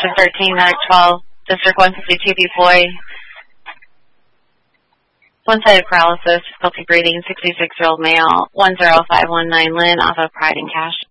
District 13, Medic 12, District 152, Boy. One-sided paralysis, difficulty breathing, 66-year-old male, 10519 Lynn, off of Pride and Cash.